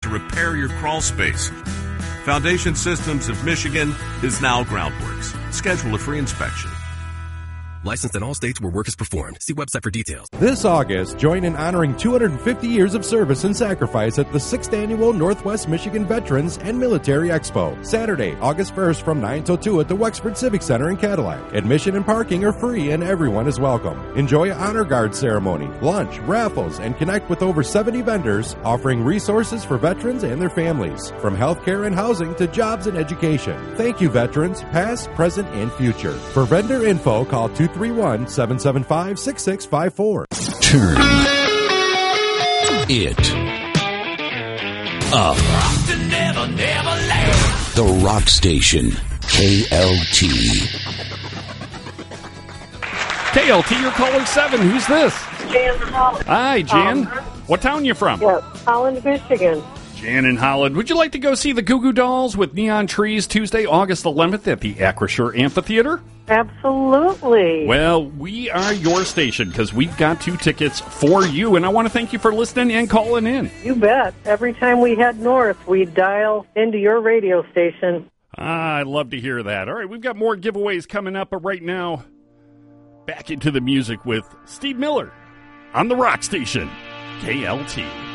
to repair your crawl space. Foundation Systems of Michigan is now Groundworks. Schedule a free inspection. Licensed in all states where work is performed. See website for details. This August, join in honoring 250 years of service and sacrifice at the 6th Annual Northwest Michigan Veterans and Military Expo. Saturday, August 1st from 9 till 2 at the Wexford Civic Center in Cadillac. Admission and parking are free and everyone is welcome. Enjoy an honor guard ceremony, lunch, raffles, and connect with over 70 vendors offering resources for veterans and their families, from healthcare and housing to jobs and education. Thank you, veterans, past, present, and future. For vendor info, call 231-775-6654. Turn it up. The Rock Station, KLT. KLT, your caller 7. Who's this? Jan Holland. Hi, Jan. What town you from? Yeah, Holland, Michigan. Jan in Holland. Would you like to go see the Goo Goo Dolls with Neon Trees Tuesday, August 11th at the Acrisure Amphitheater? Absolutely. Well, we are your station because we've got 2 tickets for you, and I want to thank you for listening and calling in. You bet. Every time we head north, we dial into your radio station. I'd love to hear that. All right, we've got more giveaways coming up, but right now, back into the music with Steve Miller on the Rock Station, KLT.